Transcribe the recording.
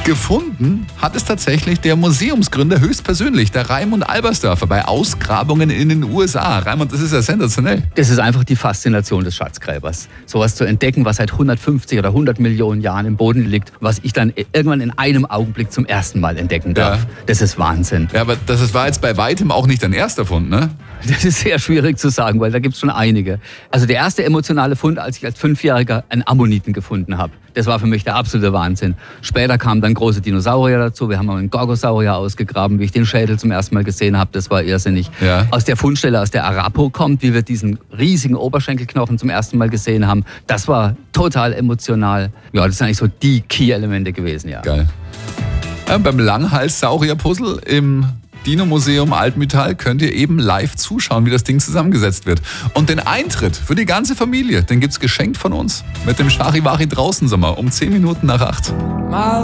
Gefunden hat es tatsächlich der Museumsgründer höchstpersönlich, der Raimund Albersdörfer, bei Ausgrabungen in den USA. Raimund, das ist ja sensationell. Das ist einfach die Faszination des Schatzgräbers. Sowas zu entdecken, was seit 150 oder 100 Millionen Jahren im Boden liegt, was ich dann irgendwann in einem Augenblick zum ersten Mal entdecken darf. Ja. Das ist Wahnsinn. Ja, aber das war jetzt bei weitem auch nicht dein erster Fund, ne? Das ist sehr schwierig zu sagen, weil da gibt es schon einige. Also der erste emotionale Fund, als ich als 5-Jähriger einen Ammoniten gefunden habe. Das war für mich der absolute Wahnsinn. Später kamen dann große Dinosaurier dazu. Wir haben einen Gorgosaurier ausgegraben, wie ich den Schädel zum ersten Mal gesehen habe. Das war irrsinnig. Ja. Aus der Fundstelle, aus der Arapo kommt, wie wir diesen riesigen Oberschenkelknochen zum ersten Mal gesehen haben. Das war total emotional. Ja, das sind eigentlich so die Key-Elemente gewesen, ja. Geil. Beim Langhals-Saurier-Puzzle im Dino-Museum Altmühltal könnt ihr eben live zuschauen, wie das Ding zusammengesetzt wird. Und den Eintritt für die ganze Familie, den gibt's geschenkt von uns mit dem Charivari Draußensommer um 10 Minuten nach 8.